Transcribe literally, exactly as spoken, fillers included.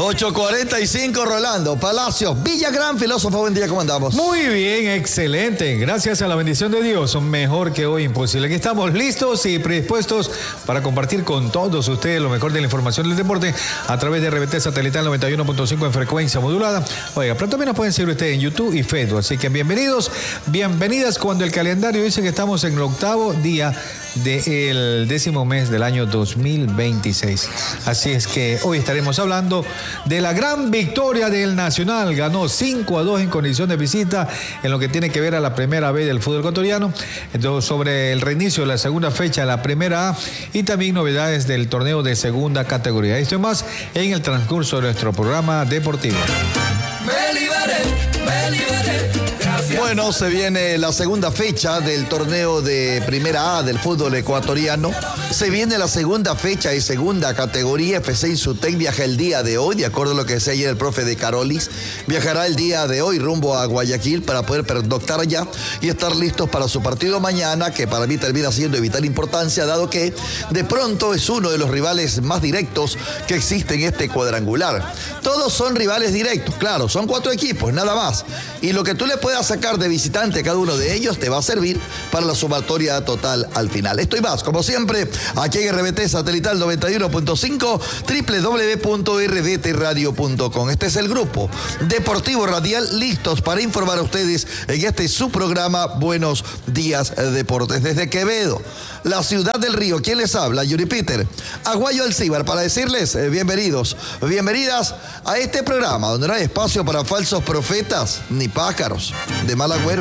ocho cuarenta y cinco, Rolando Palacios, Villagrán, filósofo, buen día, ¿cómo andamos? Muy bien, excelente. Gracias a la bendición de Dios, mejor que hoy imposible. Aquí estamos listos y predispuestos para compartir con todos ustedes lo mejor de la información del deporte a través de R B T Satelital noventa y uno punto cinco en frecuencia modulada. Oiga, pero también nos pueden seguir ustedes en YouTube y Facebook. Así que bienvenidos, bienvenidas cuando el calendario dice que estamos en el octavo día del décimo mes del año dos mil veintiséis. Así es que hoy estaremos hablando de la gran victoria del Nacional. Ganó cinco a dos en condición de visita en lo que tiene que ver a la primera B del fútbol ecuatoriano. Entonces, sobre el reinicio de la segunda fecha de la primera A y también novedades del torneo de segunda categoría. Esto y más en el transcurso de nuestro programa deportivo. Me liberé, me liberé. Bueno, se viene la segunda fecha del torneo de Primera A del fútbol ecuatoriano. Se viene la segunda fecha y segunda categoría. F C Insutec viaja el día de hoy, de acuerdo a lo que decía ayer el profe de Carolis. Viajará el día de hoy rumbo a Guayaquil para poder pernoctar allá y estar listos para su partido mañana, que para mí termina siendo de vital importancia, dado que de pronto es uno de los rivales más directos que existe en este cuadrangular. Todos son rivales directos, claro, son cuatro equipos, nada más. Y lo que tú le puedas sacar de visitante a cada uno de ellos te va a servir para la sumatoria total al final. Esto y más, como siempre, aquí en R B T Satelital noventa y uno punto cinco, doble u doble u doble u punto r b t radio punto com. Este es el grupo Deportivo Radial, listos para informar a ustedes en este su programa Buenos Días Deportes. Desde Quevedo, la ciudad del río, ¿quién les habla? Yuri Peter, Aguayo Alcíbar, para decirles eh, bienvenidos, bienvenidas a este programa donde no hay espacio para falsos profetas ni pájaros de mal agüero.